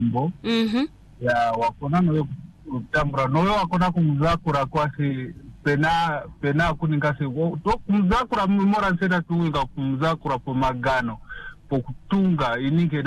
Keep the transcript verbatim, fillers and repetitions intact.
mbo Mhm. ya wakona no tambra no wakona kumzakura kwasi pena pena kuningasi to kumzakura memora nseta tuinga kumzakura po magano po kutunga ininge